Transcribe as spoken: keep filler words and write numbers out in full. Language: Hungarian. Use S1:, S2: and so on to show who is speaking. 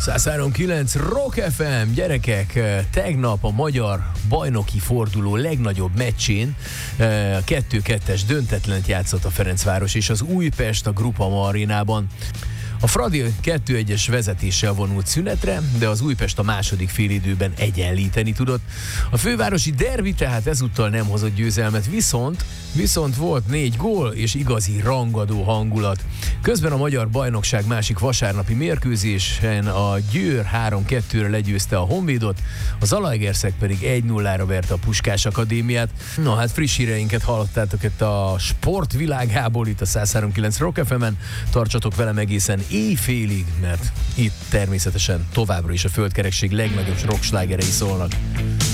S1: száz három kilenc Rock ef em, gyerekek, tegnap a magyar bajnoki forduló legnagyobb meccsén a kettő kettes döntetlent játszott a Ferencváros és az Újpest a Groupama arénában. A Fradi kettő egyes vezetéssel vonult szünetre, de az Újpest a második félidőben egyenlíteni tudott. A fővárosi derbi tehát ezúttal nem hozott győzelmet, viszont, viszont volt négy gól és igazi rangadó hangulat. Közben a magyar bajnokság másik vasárnapi mérkőzésen a Győr három kettőre legyőzte a Honvédot, a Zalaegerszeg pedig egy nullára verte a Puskás Akadémiát. Na hát friss híreinket hallottátok itt a sportvilágából, itt a száz három kilenc Rock ef em-en. Tartsatok velem egészen éjfélig, mert itt természetesen továbbra is a földkerekség legnagyobb rockslágerei szólnak.